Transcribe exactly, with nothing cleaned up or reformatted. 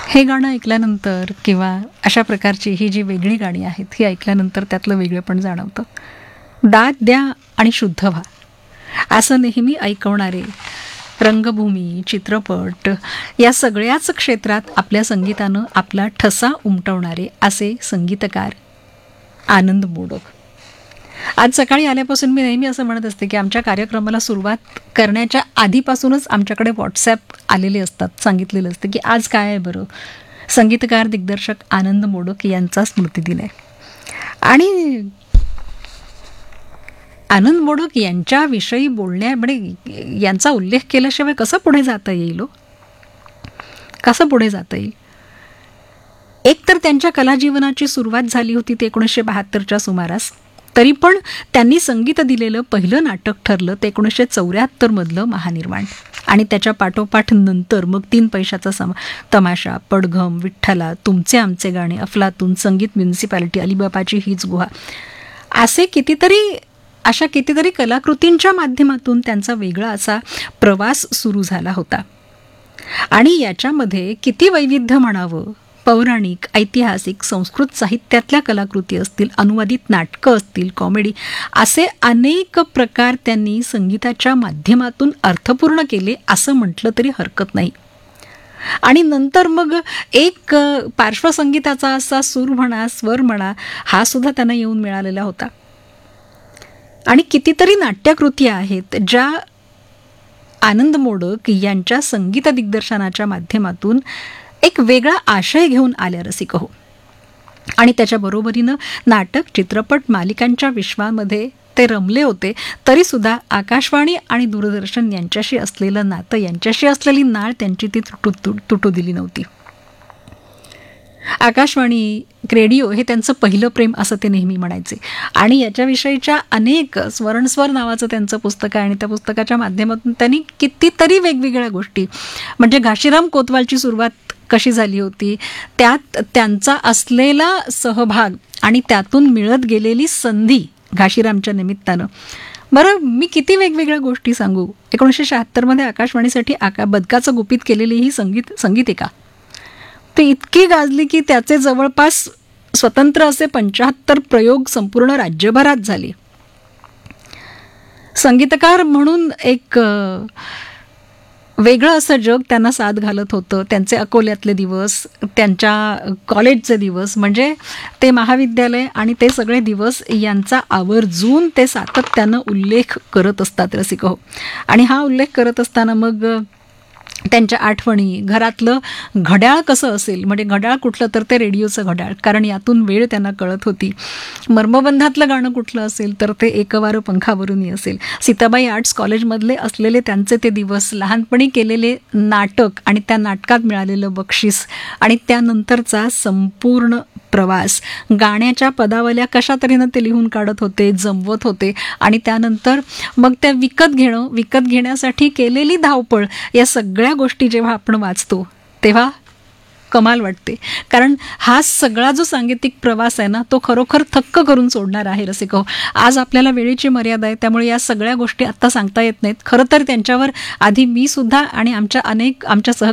हे गाणं ऐकल्यानंतर किंवा अशा प्रकारची ही जी वेगळी गाणी आहेत ही ऐकल्यानंतर त्यातलं वेगळेपण जाणवतं. दाद द्या आणि शुद्ध व्हा असं नेहमी ऐकवणारे रंगभूमी, चित्रपट या सगळ्याच क्षेत्रात आपल्या संगीतानं आपला ठसा उमटवणारे असे संगीतकार आनंद मोडक. आज सकाळी आल्यापासून मी नेहमी असं म्हणत असते की आमच्या कार्यक्रमाला सुरुवात करण्याच्या आधीपासूनच आमच्याकडे व्हॉट्सॲप आलेले असतात, सांगितलेलं असतं की आज काय आहे बरं. संगीतकार दिग्दर्शक आनंद मोडक यांचा स्मृतिदिन आहे आणि आनंद मोडक यांच्याविषयी बोलण्या म्हणजे यांचा उल्लेख केल्याशिवाय कसं पुढे जाता येईल हो? कसं पुढे जाता येईल? एक तर त्यांच्या कलाजीवनाची सुरुवात झाली होती ते एकोणीसशे बहात्तरच्या सुमारास. तरी पण त्यांनी संगीत दिलेलं पहिलं नाटक ठरलं ते एकोणीसशे चौऱ्याहत्तरमधलं महानिर्वाण आणि त्याच्या पाठोपाठ नंतर मग तीन पैशाचा सम तमाशा, पडघम, विठ्ठला, तुमचे आमचे गाणे, अफलातून, संगीत म्युनिसिपॅलिटी, अलिबाबाची हीच गुहा असे कितीतरी अशा कितीतरी कलाकृतींच्या माध्यमातून त्यांचा वेगळा असा प्रवास सुरू झाला होता. आणि याच्यामध्ये किती वैविध्य म्हणावं. पौराणिक, ऐतिहासिक, संस्कृत साहित्यातल्या कलाकृती असतील, अनुवादित नाटकं असतील, कॉमेडी असे अनेक प्रकार त्यांनी संगीताच्या माध्यमातून अर्थपूर्ण केले असं म्हटलं तरी हरकत नाही. आणि नंतर मग एक पार्श्वसंगीताचा असा सूर म्हणा, स्वर म्हणा हा सुद्धा त्यांना येऊन मिळालेला होता. आणि कितीतरी नाट्यकृती आहेत ज्या आनंद मोडक यांच्या संगीत दिग्दर्शनाच्या माध्यमातून एक वेगळा आशय घेऊन आल्या रसिक हो. आणि त्याच्या बरोबरीनं नाटक, चित्रपट, मालिकांच्या विश्वामध्ये ते रमले होते. तरीसुद्धा आकाशवाणी आणि दूरदर्शन यांच्याशी असलेलं नातं, यांच्याशी असलेली नाळ त्यांची ती तुटू तुटू दिली नव्हती. आकाशवाणी, रेडिओ हे त्यांचं पहिलं प्रेम असं ते नेहमी म्हणायचे. आणि याच्याविषयीच्या अनेक स्मरणस्वर नावाचं त्यांचं पुस्तक आहे आणि त्या पुस्तकाच्या माध्यमातून त्यांनी कितीतरी वेगवेगळ्या गोष्टी म्हणजे घाशीराम कोतवालची सुरुवात कशी झाली होती, त्यात त्यांचा असलेला सहभाग आणि त्यातून मिळत गेलेली संधी घाशीरामच्या निमित्तानं. बरं, मी किती वेगवेगळ्या गोष्टी सांगू. एकोणीसशे शहात्तरमध्ये आकाशवाणीसाठी आका बदकाचं गुपित केलेली ही संगीत संगीतिका ती इतकी गाजली की त्याचे जवळपास स्वतंत्र असे पंच्याहत्तर प्रयोग संपूर्ण राज्यभरात झाले. संगीतकार म्हणून एक वेगळं असं जग त्यांना साथ घालत होतं. त्यांचे अकोल्यातले दिवस, त्यांच्या कॉलेजचे दिवस म्हणजे ते महाविद्यालय आणि ते सगळे दिवस यांचा आवर्जून ते सातत्यानं उल्लेख करत असतात रसिक हो. आणि हा उल्लेख करत असताना मग त्यांच्या आठवणी, घरातलं घड्याळ कसं असेल म्हणजे घड्याळ कुठलं तर ते रेडिओचं घड्याळ, कारण यातून वेळ त्यांना कळत होती. मर्मबंधातलं गाणं कुठलं असेल तर ते एकवार पंखावरूनही असेल. सीताबाई आर्ट्स कॉलेजमधले असलेले त्यांचे ते दिवस, लहानपणी केलेले नाटक आणि त्या नाटकात मिळालेलं बक्षीस आणि त्यानंतरचा संपूर्ण प्रवास, गाण्याच्या पदावल्या कशा तऱ्हेनं ते लिहून काढत होते, जमवत होते आणि त्यानंतर मग त्या विकत घेणं, विकत घेण्यासाठी केलेली धावपळ, या सगळ्या गोष्टी जेव्हा आपण वाचतो तेव्हा कमाल वाटते. कारण हा सगळा जो सांगीतिक प्रवास आहे ना तो खरोखर थक्क करून सोडणार आहे रसिको. आज आपल्याला वेळेची मर्यादा आहे त्यामुळे या सगळ्या गोष्टी आत्ता सांगता येत नाहीत. खरं तर त्यांच्यावर आधी मी सुद्धा आणि आमच्या अनेक आमच्या सह